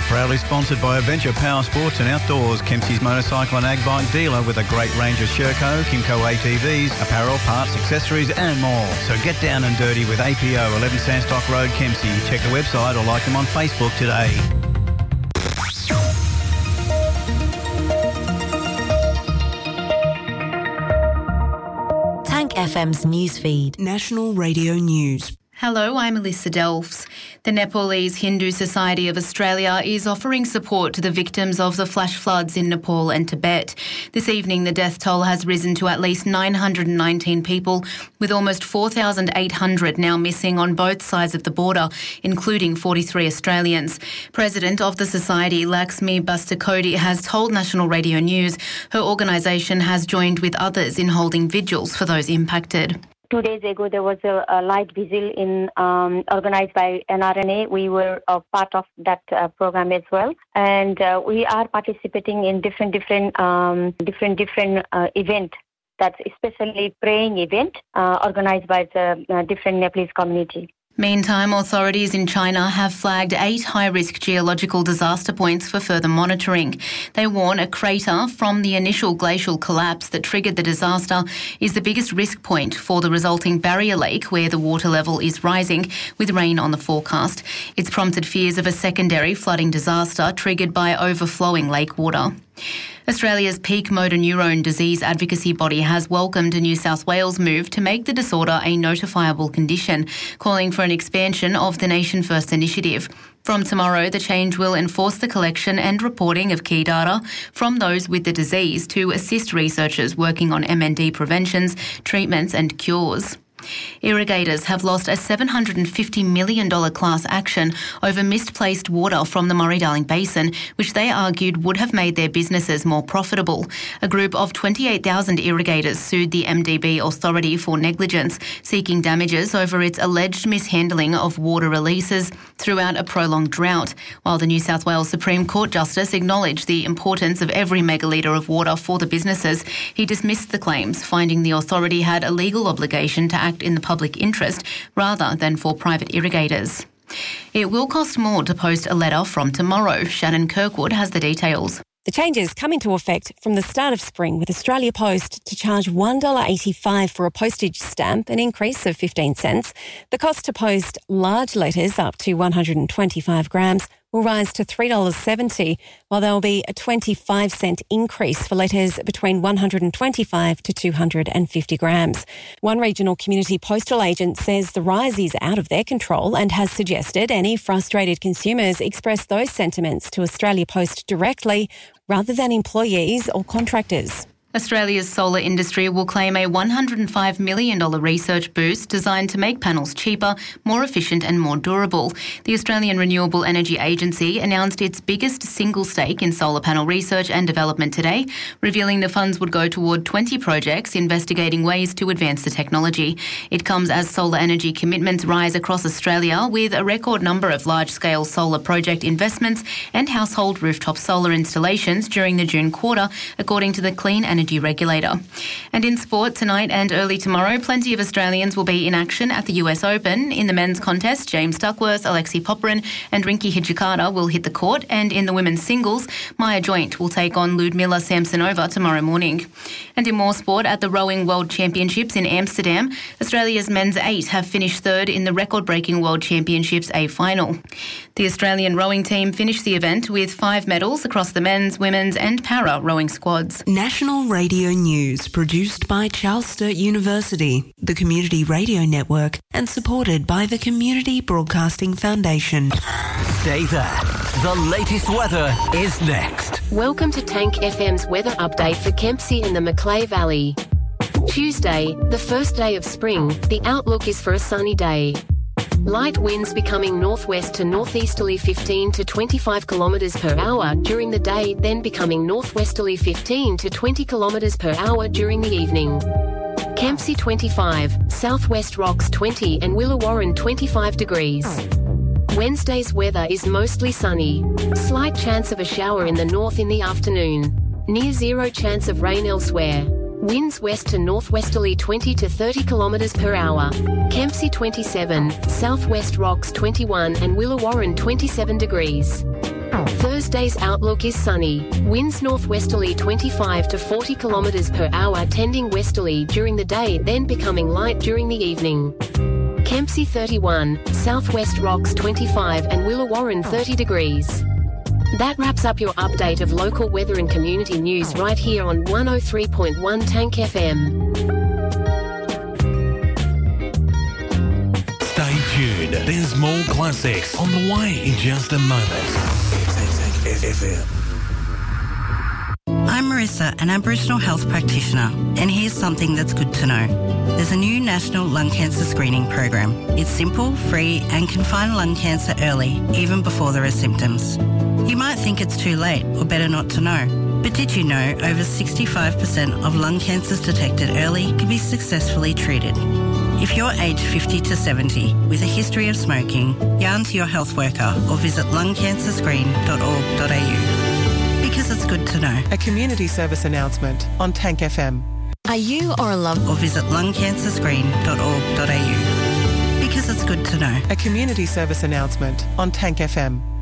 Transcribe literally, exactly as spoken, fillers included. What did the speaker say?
proudly sponsored by Adventure Power Sports and Outdoors, Kempsey's motorcycle and ag bike dealer with a great range of Sherco, Kimco A T Vs, apparel, parts, accessories and more. So get down and dirty with A P O, eleven Sandstock Road, Kempsey. Check the website or like them on Facebook today. Tank F M's newsfeed. National Radio News. Hello, I'm Alyssa Delphs. The Nepalese Hindu Society of Australia is offering support to the victims of the flash floods in Nepal and Tibet. This evening, the death toll has risen to at least nine hundred nineteen people, with almost four thousand eight hundred now missing on both sides of the border, including forty-three Australians. President of the Society, Lakshmi Bastakoti, has told National Radio News her organisation has joined with others in holding vigils for those impacted. Two days ago, there was a, a light vigil in um, organised by N R N A. We were a part of that uh, program as well, and uh, we are participating in different, different, um, different, different uh, event. That's especially praying event uh, organised by the uh, different Nepalese community. Meantime, authorities in China have flagged eight high-risk geological disaster points for further monitoring. They warn a crater from the initial glacial collapse that triggered the disaster is the biggest risk point for the resulting barrier lake, where the water level is rising with rain on the forecast. It's prompted fears of a secondary flooding disaster triggered by overflowing lake water. Australia's peak motor neurone disease advocacy body has welcomed a New South Wales move to make the disorder a notifiable condition, calling for an expansion of the Nation First initiative. From tomorrow, the change will enforce the collection and reporting of key data from those with the disease to assist researchers working on M N D preventions, treatments and cures. Irrigators have lost a seven hundred fifty million dollars class action over misplaced water from the Murray-Darling Basin, which they argued would have made their businesses more profitable. A group of twenty-eight thousand irrigators sued the M D B authority for negligence, seeking damages over its alleged mishandling of water releases throughout a prolonged drought. While the New South Wales Supreme Court Justice acknowledged the importance of every megalitre of water for the businesses, he dismissed the claims, finding the authority had a legal obligation to act in the public interest rather than for private irrigators. It will cost more to post a letter from tomorrow. Shannon Kirkwood has the details. The changes come into effect from the start of spring, with Australia Post to charge one dollar eighty-five for a postage stamp, an increase of fifteen cents. The cost to post large letters up to one hundred twenty-five grams will rise to three dollars seventy, while there will be a twenty-five cent increase for letters between one hundred twenty-five to two hundred fifty grams. One regional community postal agent says the rise is out of their control and has suggested any frustrated consumers express those sentiments to Australia Post directly rather than employees or contractors. Australia's solar industry will claim a one hundred five million dollars research boost designed to make panels cheaper, more efficient and more durable. The Australian Renewable Energy Agency announced its biggest single stake in solar panel research and development today, revealing the funds would go toward twenty projects investigating ways to advance the technology. It comes as solar energy commitments rise across Australia, with a record number of large-scale solar project investments and household rooftop solar installations during the June quarter, according to the Clean Energy Regulator. And in sport, tonight and early tomorrow, plenty of Australians will be in action at the U S Open. In the men's contest, James Duckworth, Alexei Popyrin and Rinky Hijikata will hit the court, and in the women's singles, Maya Joint will take on Ludmila Samsonova tomorrow morning. And in more sport, at the Rowing World Championships in Amsterdam, Australia's men's eight have finished third in the record-breaking World Championships A final. The Australian rowing team finished the event with five medals across the men's, women's and para rowing squads. National Radio News, produced by Charles Sturt University, the Community Radio Network, and supported by the Community Broadcasting Foundation. Stay there. The latest weather is next. Welcome to Tank F M's weather update for Kempsey and the Macleay Valley. Tuesday, the first day of spring, the outlook is for a sunny day. Light winds becoming northwest to northeasterly fifteen to twenty-five kilometres per hour during the day, then becoming northwesterly fifteen to twenty kilometres per hour during the evening. Kempsey twenty-five, Southwest Rocks twenty and Willawarren twenty-five degrees. Wednesday's weather is mostly sunny. Slight chance of a shower in the north in the afternoon. Near zero chance of rain elsewhere. Winds west to northwesterly twenty to thirty kilometres per hour. Kempsey twenty-seven, Southwest Rocks twenty-one and Willawarren twenty-seven degrees. Thursday's outlook is sunny. Winds northwesterly twenty-five to forty kilometres per hour, tending westerly during the day, then becoming light during the evening. Kempsey thirty-one, Southwest Rocks twenty-five and Willawarren thirty degrees. That wraps up your update of local weather and community news right here on one oh three point one Tank F M. Stay tuned. There's more classics on the way in just a moment. F M. I'm Marissa, an Aboriginal health practitioner, and here's something that's good to know. There's a new national lung cancer screening program. It's simple, free, and can find lung cancer early, even before there are symptoms. You might think it's too late or better not to know, but did you know over sixty-five percent of lung cancers detected early can be successfully treated? If you're aged fifty to seventy with a history of smoking, yarn to your health worker or visit lung cancer screen dot org dot a u. Because it's good to know. A community service announcement on Tank F M. Are you or a loved Or visit lung cancer screen dot org dot a u. Because it's good to know. A community service announcement on Tank F M.